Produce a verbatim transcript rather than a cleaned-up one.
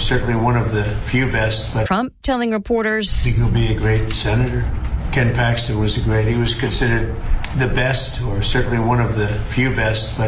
certainly one of the few best. But Trump telling reporters, I think he'll be a great senator. Ken Paxton was a great, he was considered the best, or certainly one of the few best. But